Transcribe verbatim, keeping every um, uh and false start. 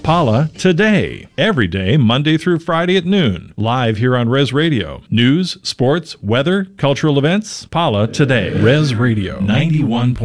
Paula Today. Every day, Monday through Friday at noon. Live here on Res Radio. News, sports, weather, cultural events. Paula Today. Res Radio ninety-one.